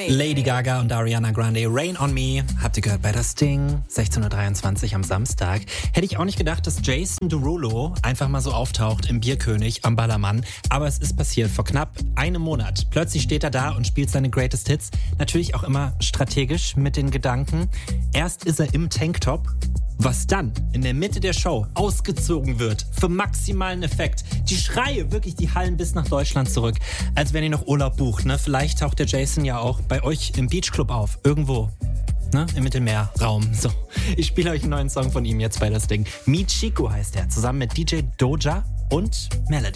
Lady Gaga und Ariana Grande, Rain on Me. Habt ihr gehört bei das Ding? 16.23 Uhr am Samstag. Hätte ich auch nicht gedacht, dass Jason Derulo einfach mal so auftaucht im Bierkönig am Ballermann. Aber es ist passiert vor knapp einem Monat. Plötzlich steht er da und spielt seine Greatest Hits. Natürlich auch immer strategisch mit den Gedanken. Erst ist er im Tanktop. Was dann in der Mitte der Show ausgezogen wird für maximalen Effekt. Die Schreie, wirklich die hallen bis nach Deutschland zurück. Als wenn ihr noch Urlaub bucht, ne? Vielleicht taucht der Jason ja auch bei euch im Beachclub auf. Irgendwo, ne? Im Mittelmeerraum. So, ich spiele euch einen neuen Song von ihm jetzt bei das Ding. Michiko heißt er, zusammen mit DJ Doja und Melody.